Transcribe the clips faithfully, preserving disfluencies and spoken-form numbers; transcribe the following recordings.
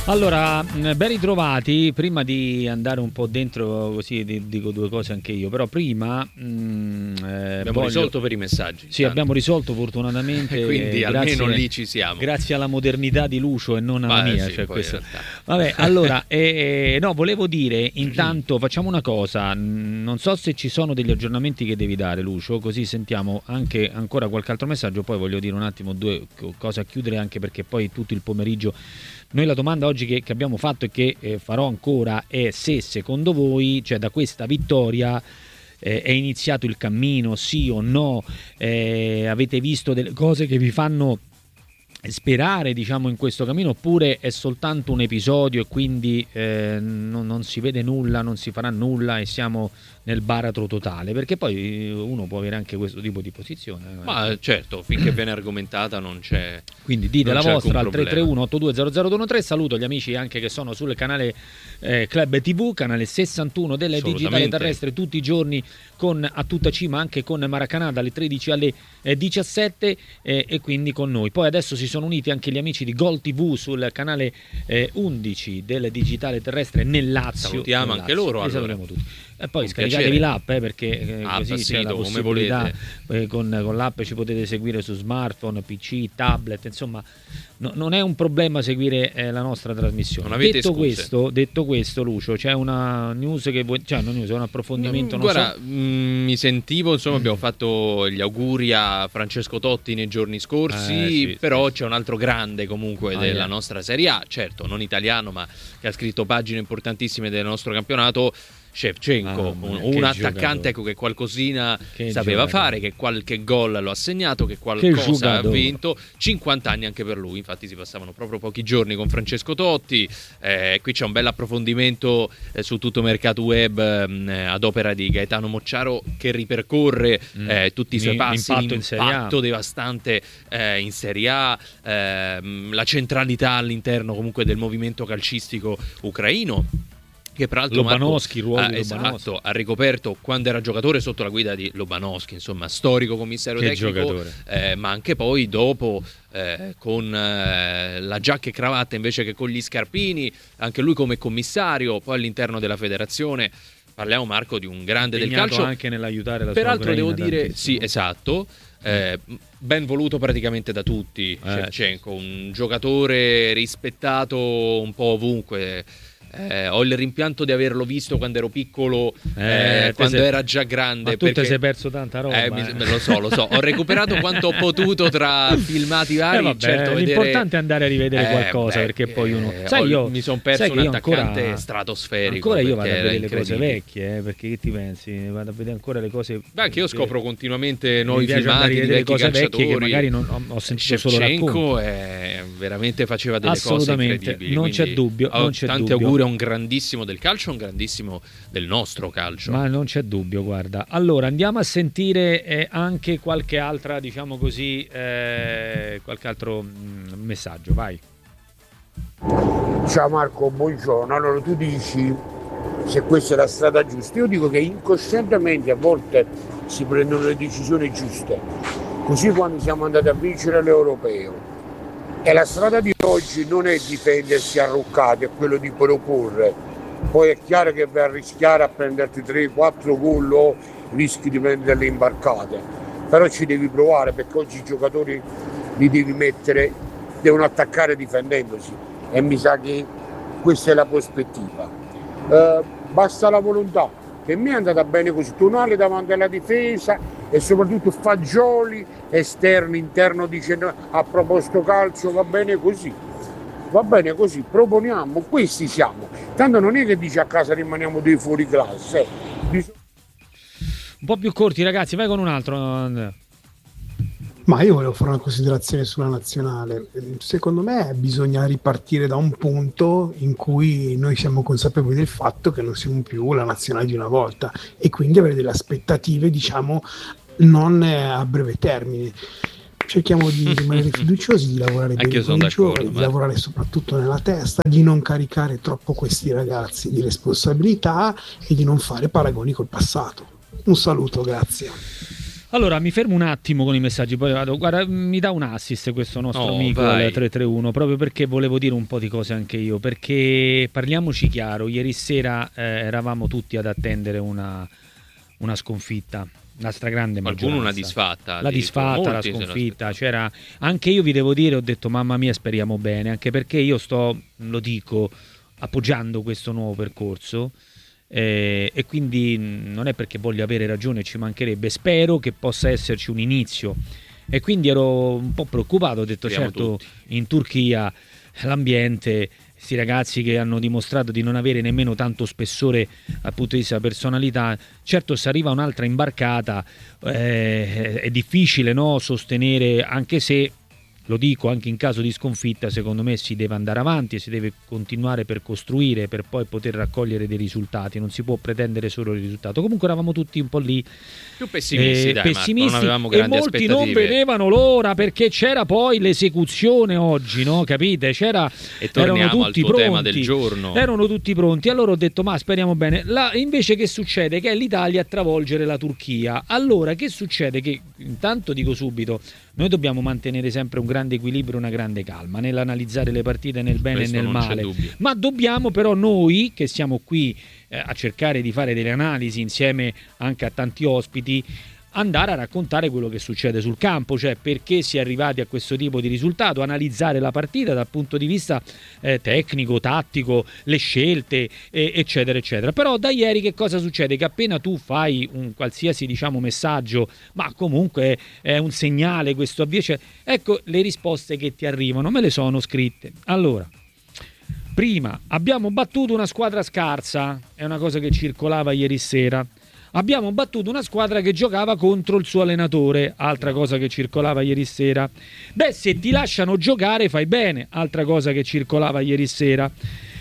Allora, ben ritrovati. Prima di andare un po' dentro, così dico due cose anche io, però prima mh, eh, abbiamo voglio... risolto per i messaggi. Sì, tanto. Abbiamo risolto fortunatamente. Quindi grazie, almeno lì ci siamo. Grazie alla modernità di Lucio e non alla Beh, mia. sì, cioè questo. Vabbè, allora, eh, no, volevo dire, intanto facciamo una cosa. Non so se ci sono degli aggiornamenti che devi dare, Lucio, così sentiamo anche ancora qualche altro messaggio. Poi voglio dire un attimo due cose a chiudere, anche perché poi tutto il pomeriggio. Noi la domanda oggi che, che abbiamo fatto e che eh, farò ancora è se secondo voi, cioè da questa vittoria eh, è iniziato il cammino, sì o no, eh, avete visto delle cose che vi fanno sperare, diciamo, in questo cammino, oppure è soltanto un episodio e quindi eh, non, non si vede nulla, non si farà nulla e siamo nel baratro totale, perché poi uno può avere anche questo tipo di posizione. Ma certo, finché viene argomentata non c'è. Quindi dite la vostra al tre tre uno otto due zero zero due uno tre. Saluto gli amici anche che sono sul canale eh, Club tivù, canale sessantuno del Digitale Terrestre, tutti i giorni con A Tutta Cima, anche con Maracanã dalle tredici alle eh, diciassette eh, e quindi con noi. Poi adesso si sono uniti anche gli amici di Gol tivù sul canale eh, undici del Digitale Terrestre nel Lazio. Salutiamo nel anche Lazio. loro. E allora. salutiamo tutti. E poi Con scaricatevi piacere. l'app eh, perché eh, ah, così sì, c'è la possibilità eh, con, con l'app ci potete seguire su smartphone, P C, tablet, insomma no, non è un problema seguire eh, la nostra trasmissione. Non avete detto scuse. questo, detto questo Lucio, c'è una news che vuoi, cioè una news, un approfondimento no, non guarda, so. mh, mi sentivo, insomma, abbiamo fatto gli auguri a Francesco Totti nei giorni scorsi, eh, sì, però sì. c'è un altro grande comunque ah, della yeah. nostra Serie A, certo non italiano ma che ha scritto pagine importantissime del nostro campionato, Shevchenko, ah, un, un attaccante ecco, che qualcosina che sapeva giocatore. fare, che qualche gol lo ha segnato, che qualcosa ha vinto. Cinquanta anni anche per lui, infatti si passavano proprio pochi giorni con Francesco Totti. Eh, qui c'è un bel approfondimento eh, su tutto mercato web eh, ad opera di Gaetano Mocciaro, che ripercorre mm. eh, tutti i suoi passi, l'impatto, l'impatto devastante eh, in Serie A, eh, la centralità all'interno comunque del movimento calcistico ucraino, che peraltro Lobanovskyi, Marco, ruolo eh, esatto, ha ricoperto quando era giocatore sotto la guida di Lobanovskyi, insomma storico commissario che tecnico, eh, ma anche poi dopo eh, con eh, la giacca e cravatta invece che con gli scarpini, anche lui come commissario, poi all'interno della federazione. Parliamo, Marco, di un grande del calcio, anche nell'aiutare la peraltro sua devo dire tantissimo. sì, esatto. Eh, ben voluto praticamente da tutti, eh, Shevchenko, un giocatore rispettato un po' ovunque. Eh, ho il rimpianto di averlo visto quando ero piccolo, eh, eh, quando sei... era già grande. Ma tu perché... ti sei perso tanta roba. Eh, mi... Lo so, lo so. Ho recuperato quanto ho potuto tra filmati vari. Eh, vabbè, certo, l'importante vedere... è andare a rivedere eh, qualcosa, beh, perché poi uno. Eh, sai, io mi sono perso sai un attaccante ancora... stratosferico. Ancora io vado a vedere le cose vecchie, eh, perché che ti pensi? Vado a vedere ancora le cose. Beh, anche io scopro continuamente nuovi mi filmati di vecchi cose calciatori. Vecchie che magari non ho, ho sentito Shevchenko solo è... veramente faceva delle cose incredibili. Non c'è dubbio. Non c'è tanti dubbio. auguri a un grandissimo del calcio, un grandissimo del nostro calcio. Ma non c'è dubbio, guarda. Allora andiamo a sentire eh, anche qualche altra, diciamo così, eh, qualche altro mh, messaggio, vai. Ciao Marco, buongiorno. Allora tu dici se questa è la strada giusta. Io dico che incoscientemente a volte si prendono le decisioni giuste, così quando siamo andati a vincere l'Europeo. E la strada di oggi non è difendersi arroccati, è quello di proporre. Poi è chiaro che vai a rischiare a prenderti tre quattro gol o rischi di prendere le imbarcate, però ci devi provare, perché oggi i giocatori li devi mettere, devono attaccare difendendosi, e mi sa che questa è la prospettiva. Eh, basta la volontà, che mi è andata bene così, Tonali davanti alla difesa e soprattutto Fagioli esterno, interno, dicendo a proposito calcio, va bene così. Va bene così, proponiamo, questi siamo. Tanto non è che dici a casa rimaniamo dei fuori classe. Bisogna... Un po' più corti, ragazzi, vai con un altro. Andrea. Ma io volevo fare una considerazione sulla nazionale. Secondo me bisogna ripartire da un punto in cui noi siamo consapevoli del fatto che non siamo più la nazionale di una volta e quindi avere delle aspettative, diciamo, non a breve termine. Cerchiamo di rimanere fiduciosi, di lavorare bene con i giovani, di lavorare soprattutto nella testa, di non caricare troppo questi ragazzi di responsabilità e di non fare paragoni col passato. Un saluto, grazie. Allora, mi fermo un attimo con i messaggi, poi vado. Guarda, mi dà un assist questo nostro oh, amico vai. tre tre uno, proprio perché volevo dire un po' di cose anche io, perché parliamoci chiaro, ieri sera eh, eravamo tutti ad attendere una, una sconfitta, la stragrande maggioranza. Qualcuno una disfatta. La disfatta, la sconfitta, c'era. Anche io vi devo dire, ho detto mamma mia, speriamo bene, anche perché io sto, lo dico, appoggiando questo nuovo percorso. Eh, e quindi non è perché voglio avere ragione, ci mancherebbe, spero che possa esserci un inizio, e quindi ero un po' preoccupato, ho detto Speriamo certo tutti. In Turchia l'ambiente, questi ragazzi che hanno dimostrato di non avere nemmeno tanto spessore dal punto di vista della personalità, certo se arriva un'altra imbarcata eh, è difficile, no, sostenere, anche se lo dico, anche in caso di sconfitta secondo me si deve andare avanti e si deve continuare per costruire, per poi poter raccogliere dei risultati, non si può pretendere solo il risultato. Comunque eravamo tutti un po' lì più pessimisti, eh, dai, pessimisti Marco, non avevamo e grandi molti aspettative. non vedevano l'ora, perché c'era poi l'esecuzione oggi, no? Capite? C'era, e torniamo erano tutti al tuo pronti, tema del giorno. Erano tutti pronti, allora ho detto ma speriamo bene. La, invece che succede? Che è l'Italia a travolgere la Turchia. Allora che succede? Che intanto dico subito, noi dobbiamo mantenere sempre un grande equilibrio, una grande calma nell'analizzare le partite nel bene Questo e nel non c'è male, dubbio. ma dobbiamo però noi che siamo qui eh, a cercare di fare delle analisi insieme anche a tanti ospiti, andare a raccontare quello che succede sul campo, cioè perché si è arrivati a questo tipo di risultato, analizzare la partita dal punto di vista eh, tecnico, tattico, le scelte, eh, eccetera, eccetera. Però da ieri che cosa succede? Che appena tu fai un qualsiasi, diciamo, messaggio, ma comunque è un segnale questo avvio, cioè, ecco le risposte che ti arrivano, me le sono scritte. Allora, prima, abbiamo battuto una squadra scarsa, è una cosa che circolava ieri sera. Abbiamo battuto una squadra che giocava contro il suo allenatore, altra cosa che circolava ieri sera. Beh, se ti lasciano giocare fai bene, altra cosa che circolava ieri sera.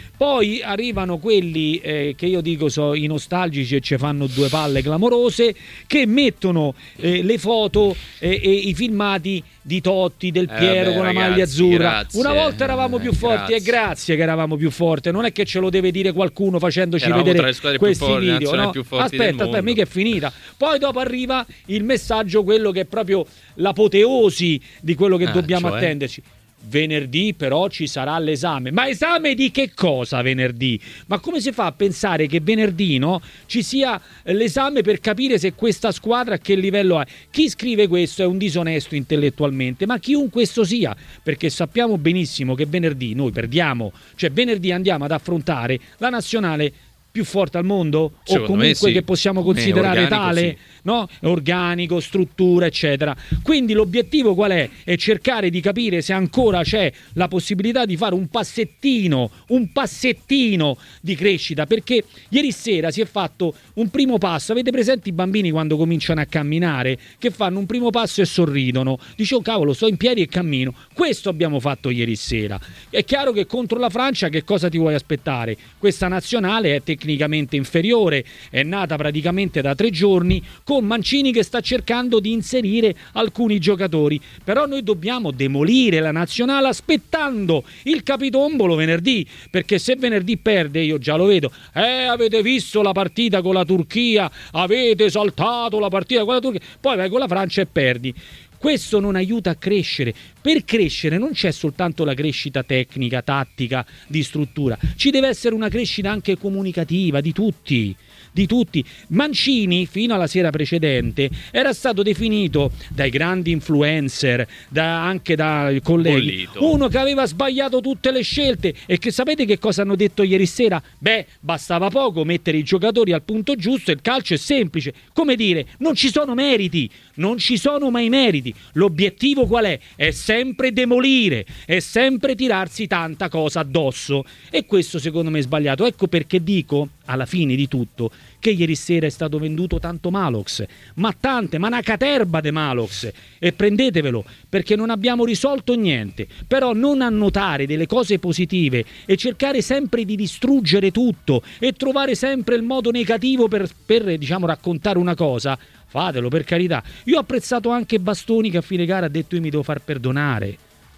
Poi arrivano quelli eh, che io dico sono i nostalgici e ci fanno due palle clamorose, che mettono eh, le foto eh, e i filmati di Totti, Del Piero eh vabbè, con la ragazzi, maglia azzurra. grazie, Una volta eravamo più forti, grazie. e grazie che eravamo più forti, non è che ce lo deve dire qualcuno facendoci Eravamo tra vedere le squadre questi più forti, video, no? più forti del Aspetta, aspetta, mondo. mica è finita. Poi dopo arriva il messaggio, quello che è proprio l'apoteosi di quello che Ah, dobbiamo cioè? attenderci. Venerdì però ci sarà l'esame. Ma esame di che cosa venerdì? Ma come si fa a pensare che venerdì, no, ci sia l'esame per capire se questa squadra a che livello è? Chi scrive questo è un disonesto intellettualmente, ma chiunque esso sia, perché sappiamo benissimo che venerdì noi perdiamo, cioè venerdì andiamo ad affrontare la nazionale più forte al mondo, Secondo o comunque me sì. che possiamo Come considerare organico, tale, sì. no? Organico, struttura, eccetera. Quindi l'obiettivo qual è? È cercare di capire se ancora c'è la possibilità di fare un passettino, un passettino di crescita, perché ieri sera si è fatto un primo passo. Avete presente i bambini quando cominciano a camminare, che fanno un primo passo e sorridono? Dice, oh cavolo, sto in piedi e cammino. Questo abbiamo fatto ieri sera. È chiaro che contro la Francia che cosa ti vuoi aspettare? Questa nazionale è tecnicamente inferiore, è nata praticamente da tre giorni, con Mancini che sta cercando di inserire alcuni giocatori, però noi dobbiamo demolire la nazionale aspettando il capitombolo venerdì, perché se venerdì perde, io già lo vedo, eh avete visto la partita con la Turchia, avete saltato la partita con la Turchia, poi vai con la Francia e perdi. Questo non aiuta a crescere. Per crescere non c'è soltanto la crescita tecnica, tattica, di struttura, ci deve essere una crescita anche comunicativa di tutti. Di tutti. Mancini fino alla sera precedente era stato definito dai grandi influencer, da, anche dai colleghi, Bollito. uno che aveva sbagliato tutte le scelte, e che sapete che cosa hanno detto ieri sera? Beh, bastava poco mettere i giocatori al punto giusto, il calcio è semplice, come dire, non ci sono meriti, non ci sono mai meriti. L'obiettivo qual è? È sempre demolire, è sempre tirarsi tanta cosa addosso, e questo secondo me è sbagliato. Ecco perché dico, alla fine di tutto, che ieri sera è stato venduto tanto Malox, ma tante, ma una caterba de Malox, e prendetevelo, perché non abbiamo risolto niente. Però non annotare delle cose positive e cercare sempre di distruggere tutto e trovare sempre il modo negativo per, per diciamo raccontare una cosa, fatelo, per carità. Io ho apprezzato anche Bastoni che a fine gara ha detto io mi devo far perdonare,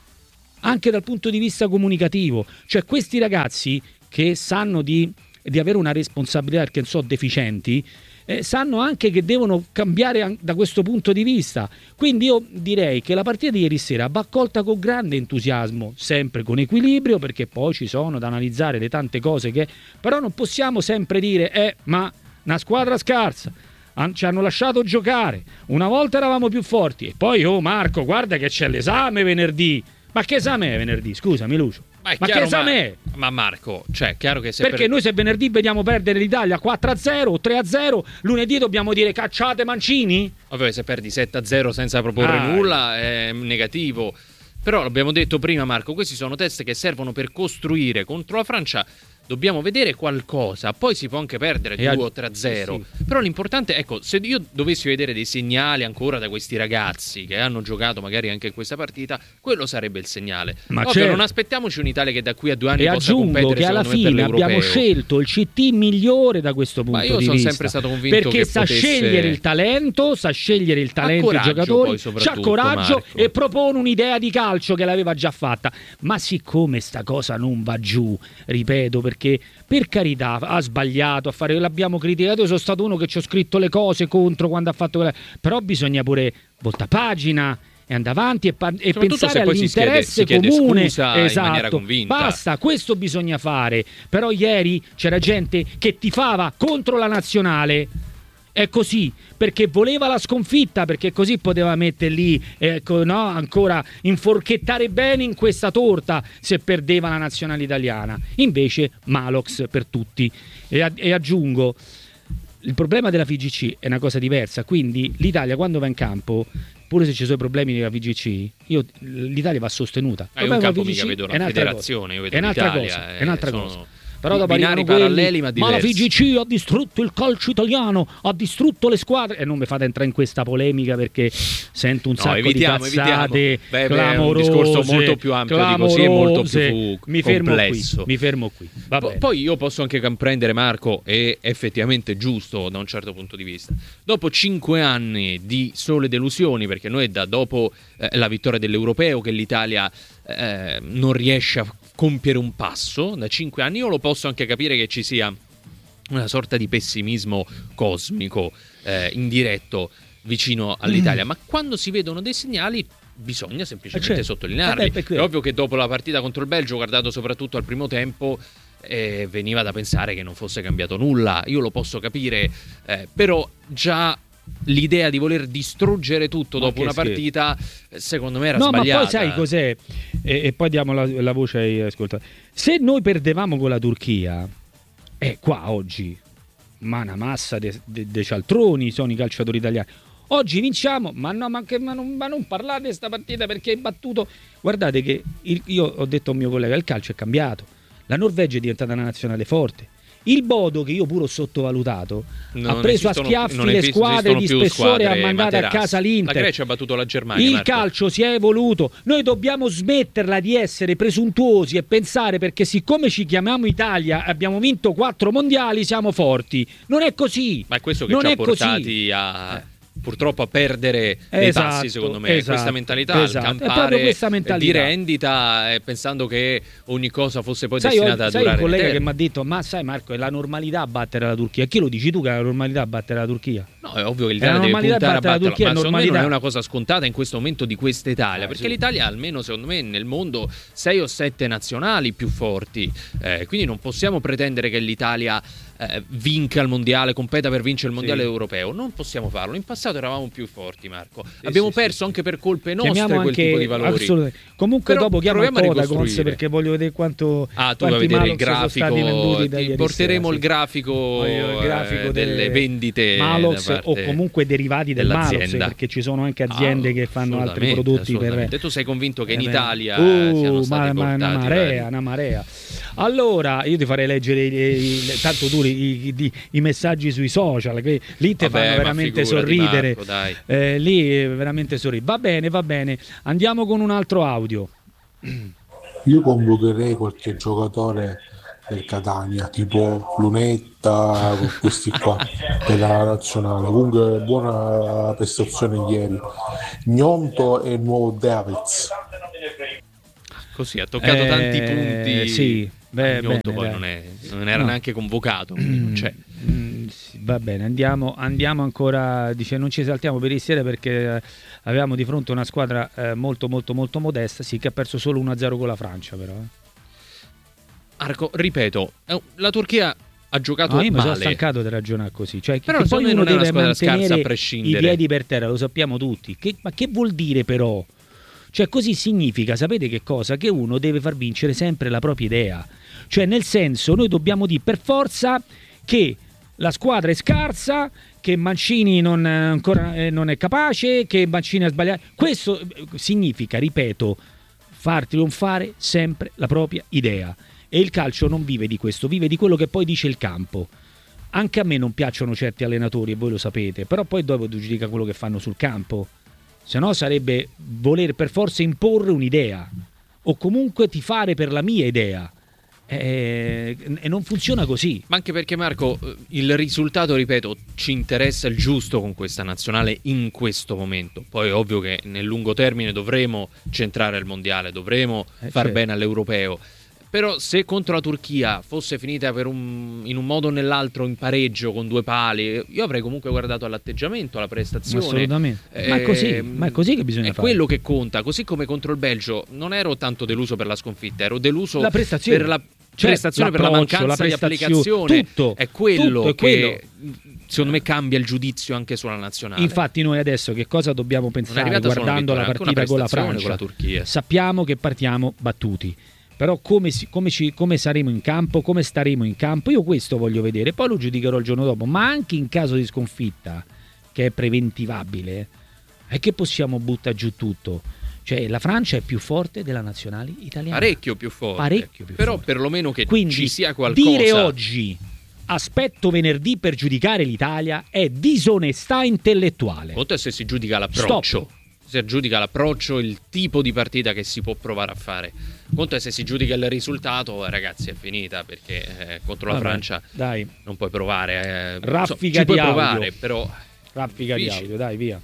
anche dal punto di vista comunicativo, cioè questi ragazzi che sanno di di avere una responsabilità perché non sono deficienti, eh, sanno anche che devono cambiare an- da questo punto di vista. Quindi io direi che la partita di ieri sera va accolta con grande entusiasmo, sempre con equilibrio, perché poi ci sono da analizzare le tante cose che... Però non possiamo sempre dire, eh, ma una squadra scarsa, an- ci hanno lasciato giocare, una volta eravamo più forti, e poi, oh Marco, guarda che c'è l'esame venerdì. Ma che esame è venerdì? Scusami Lucio. Ma, ma chiaro, che esame ma, è? ma Marco, cioè, chiaro che se perché per... noi se venerdì vediamo perdere l'Italia quattro a zero o tre a zero, lunedì dobbiamo dire cacciate Mancini? Ovvio, se perdi sette a zero senza proporre ah, nulla è negativo. Però l'abbiamo detto prima, Marco, questi sono test che servono per costruire. Contro la Francia dobbiamo vedere qualcosa, poi si può anche perdere due o tre a zero. Sì, sì. Però l'importante, ecco, se io dovessi vedere dei segnali ancora da questi ragazzi che hanno giocato magari anche in questa partita, quello sarebbe il segnale. Ma ovvio, certo, non aspettiamoci un'Italia che da qui a due anni e possa competere, che alla fine abbiamo scelto il C T migliore da questo punto di vista. Ma io sono sempre stato convinto perché che sa potesse... scegliere il talento, sa scegliere il talento i giocatori, c'ha coraggio, Marco, e propone un'idea di calcio che l'aveva già fatta. Ma siccome sta cosa non va giù, ripeto, perché per carità ha sbagliato a fare, l'abbiamo criticato, io sono stato uno che ci ho scritto le cose contro quando ha fatto quella, però bisogna pure volta pagina e andare avanti e, pa- e pensare all'interesse chiede, comune. Scusa, esatto, in maniera convinta. Basta, questo bisogna fare. Però ieri c'era gente che tifava contro la nazionale. È così, perché voleva la sconfitta, perché così poteva mettere lì, ecco, no, ancora inforchettare bene in questa torta se perdeva la nazionale italiana. Invece Malox per tutti. E, a- e aggiungo, il problema della F I G C è una cosa diversa, quindi l'Italia quando va in campo, pure se ci sono i problemi della F I G C, io, l'Italia va sostenuta. Ma io in campo mica vedo una federazione, io vedo è un'altra l'Italia, cosa, è un'altra sono... cosa. Però dopo binari quelli, paralleli ma diversi. Ma la F I G C ha distrutto il calcio italiano, ha distrutto le squadre, e non mi fate entrare in questa polemica perché sento un no, sacco evitiamo, di cazzate beh, clamorose, è un discorso molto più ampio di così, è molto più mi fermo complesso. Qui, mi fermo qui. P- poi io posso anche comprendere, Marco, è effettivamente giusto da un certo punto di vista. Dopo cinque anni di sole delusioni, perché noi è da dopo eh, la vittoria dell'Europeo che l'Italia eh, non riesce a compiere un passo da cinque anni, io lo posso anche capire che ci sia una sorta di pessimismo cosmico eh, indiretto vicino all'Italia, mm. ma quando si vedono dei segnali bisogna semplicemente certo. sottolinearli. Eh beh, è ovvio che dopo la partita contro il Belgio, guardato soprattutto al primo tempo, eh, veniva da pensare che non fosse cambiato nulla, io lo posso capire, eh, però già l'idea di voler distruggere tutto ma dopo una partita schifo. Secondo me era no, sbagliata. Ma poi sai cos'è? E, e poi diamo la, la voce ai ascoltatori. Se noi perdevamo con la Turchia, eh, qua oggi ma una massa dei de, de cialtroni sono i calciatori italiani. Oggi vinciamo, ma no, ma, che, ma, non, ma non parlate di questa partita perché è battuto. Guardate che il, io ho detto a un mio collega, il calcio è cambiato, la Norvegia è diventata una nazionale forte. Il Bodo, che io pure ho sottovalutato, non ha preso esistono, a schiaffi le squadre di spessore e ha mandato a casa l'Inter. La Grecia ha battuto la Germania. Il Marco. calcio si è evoluto. Noi dobbiamo smetterla di essere presuntuosi e pensare perché siccome ci chiamiamo Italia e abbiamo vinto quattro mondiali siamo forti. Non è così. Ma è questo che non ci ha portati così. a... Eh. purtroppo a perdere dei esatto, passi, secondo me, esatto, questa mentalità, esatto. campare questa mentalità. di rendita eh, pensando che ogni cosa fosse poi sai, destinata ho, a sai durare. Sai un collega eterno. che mi ha detto, ma sai Marco, è la normalità battere la Turchia. Chi lo dici tu che è la normalità battere la Turchia? No, è ovvio che l'Italia deve puntare a batterla, ma secondo me non è una cosa scontata in questo momento di questa Italia, eh, perché sì. l'Italia almeno secondo me nel mondo sei o sette nazionali più forti, eh, quindi non possiamo pretendere che l'Italia eh, vinca il mondiale, competa per vincere il mondiale sì. europeo, non possiamo farlo. In passato eravamo più forti, Marco, sì, abbiamo sì, perso sì. anche per colpe nostre Chiamiamo quel tipo di valori. Comunque però dopo chiamo Codacons perché voglio vedere quanto ah tu vuoi vedere il grafico, ti porteremo sera, il grafico, il grafico eh, delle, delle vendite Malox o comunque derivati del Malox, perché ci sono anche aziende ah, che fanno altri prodotti per... tu sei convinto che in eh, Italia uh, siano stati ma, ma una marea, una marea. Allora io ti farei leggere i, i, tanto tu i, i, i messaggi sui social che lì ti fanno veramente sorridere. Marco, dai. Eh, lì veramente sorride. Va bene, va bene. Andiamo con un altro audio. Io convocherei qualche giocatore del Catania, tipo Lunetta, con questi qua della nazionale. Comunque buona prestazione ieri. Gnonto e il nuovo Davids. Così ha toccato eh, tanti punti. Sì, beh, Gnonto bene, poi beh. non, è, non era no. neanche convocato, quindi non c'è. Va bene, andiamo, andiamo ancora, dice non ci esaltiamo per ieri sera perché eh, avevamo di fronte una squadra eh, molto molto molto modesta, sì, che ha perso solo uno a zero con la Francia però. Eh. Arco, ripeto, la Turchia ha giocato no, io male. mi sono stancato di ragionare così, cioè però che poi uno non è una deve squadra scarsa a mantenere prescindere. i piedi per terra, lo sappiamo tutti. Che, ma che vuol dire però? Cioè così significa, sapete che cosa? Che uno deve far vincere sempre la propria idea. Cioè nel senso, noi dobbiamo dire per forza che la squadra è scarsa, che Mancini non, ancora, eh, non è capace, che Mancini ha sbagliato. Questo significa, ripeto, far trionfare sempre la propria idea. E il calcio non vive di questo, vive di quello che poi dice il campo. Anche a me non piacciono certi allenatori, e voi lo sapete, però poi dopo giudica quello che fanno sul campo. Se no sarebbe voler per forza imporre un'idea o comunque tifare per la mia idea. E non funziona così. Ma anche perché, Marco, il risultato, ripeto, ci interessa il giusto con questa nazionale in questo momento. Poi è ovvio che nel lungo termine dovremo centrare il mondiale, dovremo eh far certo. bene all'europeo. Però se contro la Turchia fosse finita per un, in un modo o nell'altro in pareggio con due pali, io avrei comunque guardato all'atteggiamento, alla prestazione. Assolutamente. Eh, ma è così, ma è così che bisogna è fare. È quello che conta. Così come contro il Belgio non ero tanto deluso per la sconfitta, ero deluso la prestazione. per la Certo, prestazione, per la mancanza la di applicazione. Tutto, è quello tutto, è che quello. secondo me cambia il giudizio anche sulla nazionale. Infatti noi adesso che cosa dobbiamo pensare guardando la partita con la Francia? Con la Turchia. Sappiamo che partiamo battuti. Però come, si, come, ci, come saremo in campo, come staremo in campo, io questo voglio vedere, poi lo giudicherò il giorno dopo, ma anche in caso di sconfitta, che è preventivabile, è che possiamo buttare giù tutto. Cioè la Francia è più forte della nazionale italiana. Parecchio più forte. Parecchio più Però forte. perlomeno che Quindi, ci sia qualcosa. Dire oggi, aspetto venerdì per giudicare l'Italia, è disonestà intellettuale. Conto è se si giudica l'approccio. Stop. Si giudica l'approccio, il tipo di partita che si può provare a fare. Conto è se si giudica il risultato, ragazzi, è finita, perché eh, contro la Vabbè, Francia dai. non puoi provare. Eh, Raffica so, ci puoi di provare, audio. però Raffica difficile. di audio, dai, via.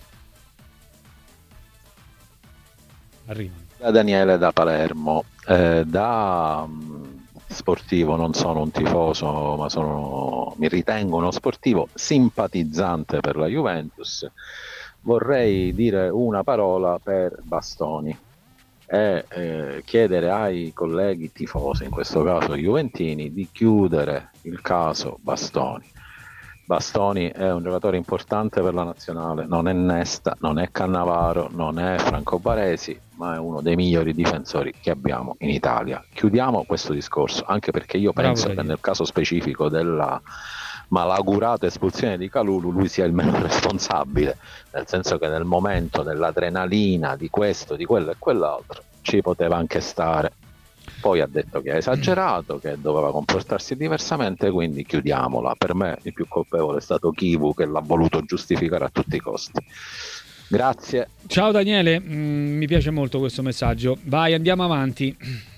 Arriva. Da Daniele da Palermo. Eh, da um, sportivo non sono un tifoso, ma sono, mi ritengo uno sportivo simpatizzante per la Juventus. Vorrei dire una parola per Bastoni e eh, chiedere ai colleghi tifosi, in questo caso juventini, di chiudere il caso Bastoni. Bastoni è un giocatore importante per la nazionale, non è Nesta, non è Cannavaro, non è Franco Baresi, ma è uno dei migliori difensori che abbiamo in Italia. Chiudiamo questo discorso, anche perché io Bravo, penso vedi. che nel caso specifico della malaugurata espulsione di Kalulu lui sia il meno responsabile, nel senso che nel momento dell'adrenalina di questo, di quello e quell'altro ci poteva anche stare. Poi ha detto che ha esagerato, che doveva comportarsi diversamente, quindi chiudiamola. Per me il più colpevole è stato Kivu, che l'ha voluto giustificare a tutti i costi. Grazie. Ciao Daniele, mm, mi piace molto questo messaggio. Vai, andiamo avanti.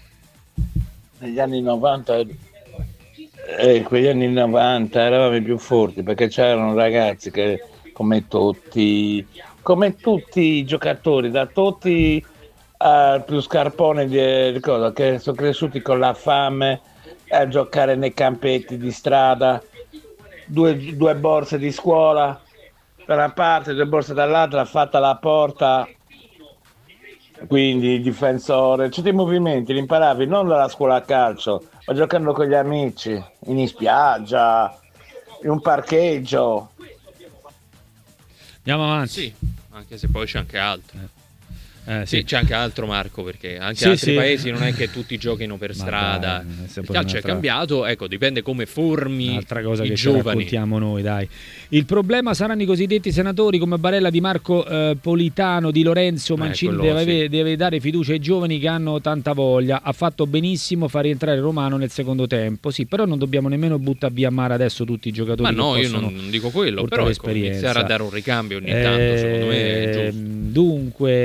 Negli anni novanta, eh, quegli anni novanta eravamo i più forti, perché c'erano ragazzi che, come tutti, come tutti i giocatori, da tutti al più scarpone di, di cosa, che sono cresciuti con la fame a giocare nei campetti di strada, due, due borse di scuola da una parte, due borse dall'altra, fatta la porta, quindi il difensore, tutti i movimenti li imparavi non dalla scuola a calcio, ma giocando con gli amici, in spiaggia, in un parcheggio. Andiamo avanti. Sì, anche se poi c'è anche altro. Eh. Eh, sì, sì. c'è anche altro, Marco, perché anche Sì, altri sì. paesi non è che tutti giochino per Ma strada. dai, è Il calcio è cambiato, ecco, dipende come formi Un'altra cosa i che ci giovani. raccontiamo noi, dai. Il problema saranno i cosiddetti senatori come Barella, Di Marco, eh, Politano, Di Lorenzo, Mancini. quello deve, sì. avere- deve dare fiducia ai giovani che hanno tanta voglia. Ha fatto benissimo far rientrare Romano nel secondo tempo, sì, però non dobbiamo nemmeno buttare via mare adesso tutti i giocatori. Ma che no, io possono non, non dico quello, portare però ecco, esperienza. iniziare a dare un ricambio ogni tanto, secondo me è Eh, giusto. Dunque,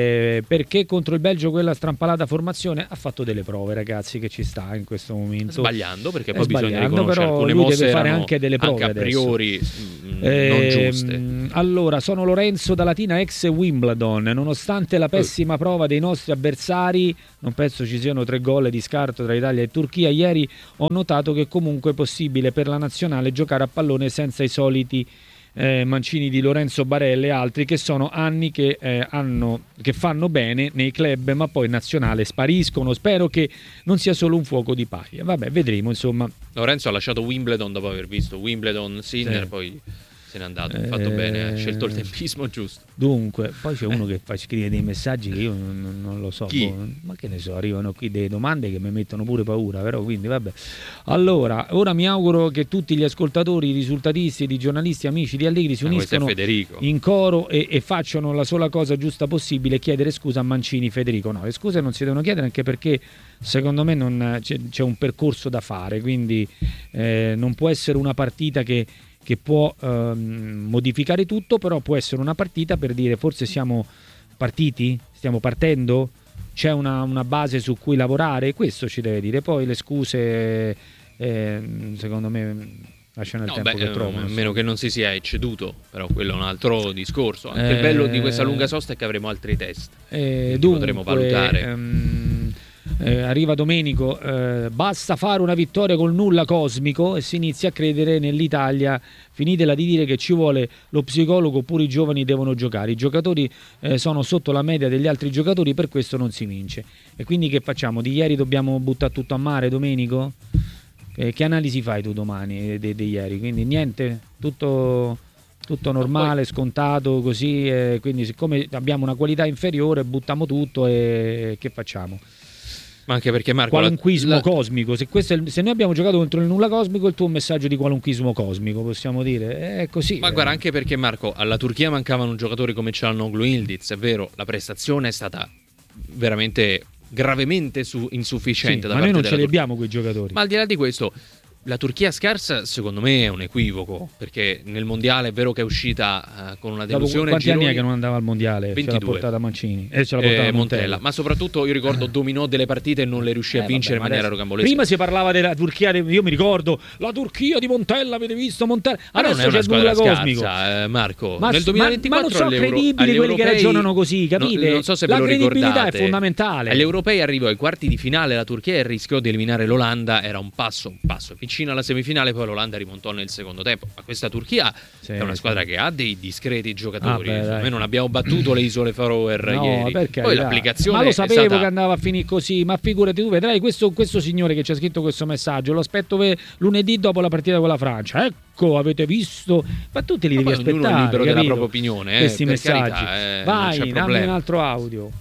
perché contro il Belgio quella strampalata formazione ha fatto delle prove, ragazzi, che ci sta in questo momento. Sbagliando, perché È poi bisogna riconoscere però alcune lui mosse deve fare erano anche delle prove anche a priori mh, eh, non giuste. Allora, sono Lorenzo da Latina, ex Wimbledon. Nonostante la pessima prova dei nostri avversari, non penso ci siano tre gol di scarto tra Italia e Turchia, ieri ho notato che comunque è possibile per la nazionale giocare a pallone senza i soliti eh, mancini di Lorenzo Barella e altri che sono anni che, eh, hanno, che fanno bene nei club ma poi in nazionale spariscono. Spero che non sia solo un fuoco di paglia. Vabbè, vedremo, insomma. Lorenzo ha lasciato Wimbledon dopo aver visto Wimbledon, Sinner, sì. Poi se n'è andato, ha fatto eh, bene, ha scelto il tempismo giusto. Dunque, poi c'è uno che fa scrivere dei messaggi che io non, non lo so, boh, ma che ne so, arrivano qui delle domande che mi mettono pure paura, però quindi vabbè. Allora, ora mi auguro che tutti gli ascoltatori, i risultatisti, i giornalisti, amici di Allegri si uniscano in coro e, e facciano la sola cosa giusta possibile, chiedere scusa a Mancini. Federico, no, le scuse non si devono chiedere, anche perché secondo me non c'è, c'è un percorso da fare, quindi eh, non può essere una partita che che può ehm, modificare tutto, però può essere una partita per dire forse siamo partiti, stiamo partendo, c'è una, una base su cui lavorare, questo ci deve dire. Poi le scuse eh, secondo me lasciano il no, tempo beh, che trovano. A meno che non si sia ecceduto, però quello è un altro discorso. Anche eh, il bello di questa lunga sosta è che avremo altri test, eh, dunque, potremo valutare. Ehm, Eh, arriva Domenico, eh, basta fare una vittoria col nulla cosmico e si inizia a credere nell'Italia. Finitela di dire che ci vuole lo psicologo, oppure i giovani devono giocare. I giocatori eh, sono sotto la media degli altri giocatori, per questo non si vince. E quindi che facciamo? Di ieri dobbiamo buttare tutto a mare, Domenico? Eh, che analisi fai tu domani di ieri? Quindi niente, tutto... tutto normale, scontato, così, eh, quindi siccome abbiamo una qualità inferiore buttiamo tutto e che facciamo? Ma anche perché Marco qualunquismo la... cosmico, se, questo è il, se noi abbiamo giocato contro il nulla cosmico, il tuo messaggio di qualunquismo cosmico, possiamo dire, è così. Ma eh. guarda, anche perché Marco, alla Turchia mancavano giocatori come Çalhanoğlu, Yildiz, è vero, la prestazione è stata veramente gravemente su- insufficiente, sì, da ma parte noi non della ce li Tur- abbiamo quei giocatori. Ma al di là di questo, la Turchia scarsa secondo me è un equivoco, perché nel mondiale è vero che è uscita uh, con una delusione. Quanti gironi... anni è che non andava al mondiale? ventidue. Ce l'ha portata Mancini e ce l'ha portata eh, Montella. Montella. Ma soprattutto io ricordo dominò delle partite e non le riuscì eh, a vincere vabbè, in maniera adesso... rocambolesca. Prima si parlava della Turchia, io mi ricordo la Turchia di Montella, avete visto Montella? Ma adesso non è una c'è squadra nulla cosmico. scarsa, eh, Marco. Ma, nel duemilaventiquattro ma, ma non sono credibili quelli che ragionano così, capite? No, non so se la ve lo credibilità ricordate, è fondamentale. Agli europei arrivò ai quarti di finale la Turchia e rischiò di eliminare l'Olanda, era un passo, un passo vicino alla semifinale, poi l'Olanda rimontò nel secondo tempo. Ma questa Turchia sì, è una squadra sì. che ha dei discreti giocatori. Ah, beh, noi non abbiamo battuto le isole Faroe no, ieri. Perché, poi l'applicazione ma lo sapevo stata... che andava a finire così. Ma figurati, tu vedrai questo, questo signore che ci ha scritto questo messaggio. Lo aspetto per lunedì dopo la partita con la Francia. Ecco, avete visto? Ma tutti li devi aspettare. Ognuno è libero capito? della propria opinione. Eh, Questi per messaggi. Carità, eh, vai, dammi un altro audio.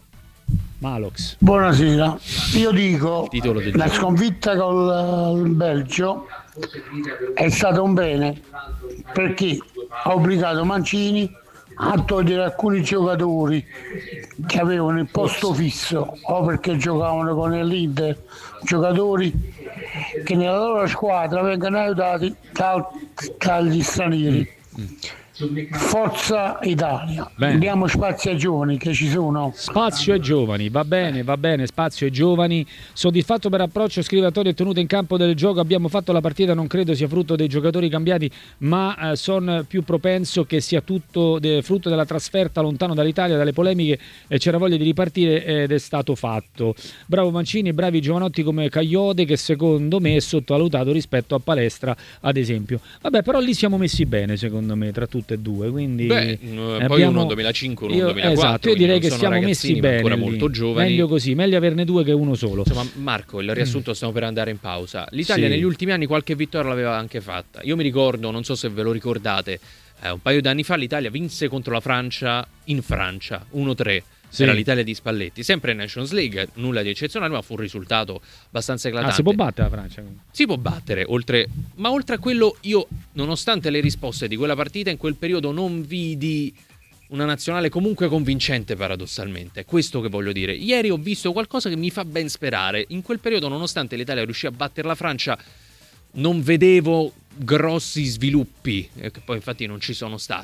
Malox. Buonasera, io dico la sconfitta col uh, Belgio è stato un bene perché ha obbligato Mancini a togliere alcuni giocatori che avevano il posto fisso o perché giocavano con l'Inter, giocatori che nella loro squadra vengono aiutati da, dagli stranieri. Mm. Forza Italia. Bene. Diamo spazio ai giovani che ci sono. Spazio ai giovani, va bene, va bene, spazio ai giovani. Soddisfatto per approccio, scrivatorio e tenuta in campo del gioco. Abbiamo fatto la partita, non credo sia frutto dei giocatori cambiati, ma eh, sono più propenso che sia tutto de, frutto della trasferta lontano dall'Italia, dalle polemiche, e c'era voglia di ripartire ed è stato fatto. Bravo Mancini, bravi giovanotti come Cagliode, che secondo me è sottovalutato rispetto a Palestra, ad esempio. Vabbè, però lì siamo messi bene, secondo me, tra tutte e due, quindi Beh, abbiamo... poi uno duemilacinque, uno io, duemilaquattro, esatto, io direi che siamo messi bene, ancora molto giovani. Meglio così, meglio averne due che uno solo. Insomma, Marco, il riassunto, stiamo per andare in pausa. L'Italia sì. negli ultimi anni qualche vittoria l'aveva anche fatta. Io mi ricordo, non so se ve lo ricordate, eh, un paio d'anni fa l'Italia vinse contro la Francia in Francia uno tre. Sì. Era l'Italia di Spalletti, sempre in Nations League, nulla di eccezionale, ma fu un risultato abbastanza eclatante. Ah, si può battere la Francia? Si può battere, oltre, ma oltre a quello io, nonostante le risposte di quella partita, in quel periodo non vidi una nazionale comunque convincente, paradossalmente. È questo che voglio dire. Ieri ho visto qualcosa che mi fa ben sperare. In quel periodo, nonostante l'Italia riuscì a battere la Francia, non vedevo grossi sviluppi, che poi infatti non ci sono stati.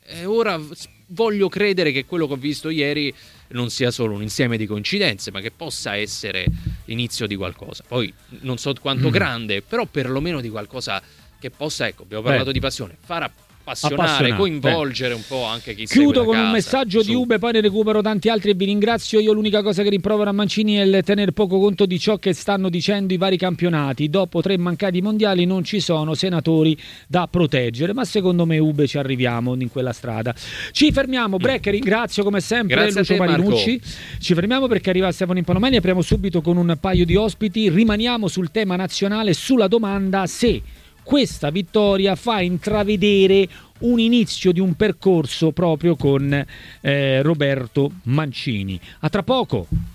E ora voglio credere che quello che ho visto ieri non sia solo un insieme di coincidenze, ma che possa essere l'inizio di qualcosa. Poi non so quanto mm. grande, però perlomeno di qualcosa che possa, ecco, abbiamo parlato Beh. di passione, far appassionare, coinvolgere Beh. un po' anche chi segue. Chiudo con casa. un messaggio Su. di Ube, poi ne recupero tanti altri e vi ringrazio. Io l'unica cosa che rimprovero a Mancini è il tener poco conto di ciò che stanno dicendo i vari campionati. Dopo tre mancati mondiali non ci sono senatori da proteggere, ma secondo me Ube ci arriviamo in quella strada. Ci fermiamo, break, ringrazio come sempre Grazie Lucio a te, Marinucci. Ci fermiamo perché arriva Stefano Impanomeni, apriamo subito con un paio di ospiti, rimaniamo sul tema nazionale, sulla domanda se questa vittoria fa intravedere un inizio di un percorso proprio con eh, Roberto Mancini. A tra poco.